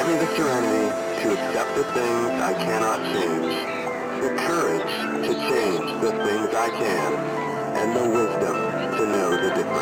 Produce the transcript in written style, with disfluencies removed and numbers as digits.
Grant me the serenity to accept the things I cannot change, the courage to change the things I can, and the wisdom to know the difference.